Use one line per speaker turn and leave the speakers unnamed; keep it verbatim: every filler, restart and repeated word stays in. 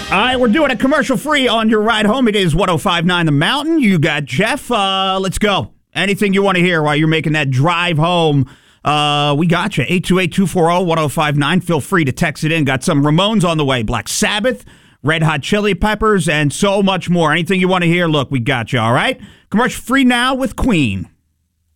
All right, we're doing a commercial free on your ride home. It is one oh five point nine The Mountain. You got Jeff. Uh, let's go. Anything you want to hear while you're making that drive home, uh, we got you. eight two eight, two four zero, one oh five nine. Feel free to text it in. Got some Ramones on the way. Black Sabbath, Red Hot Chili Peppers, and so much more. Anything you want to hear, look, we got you, all right? Commercial free now with Queen.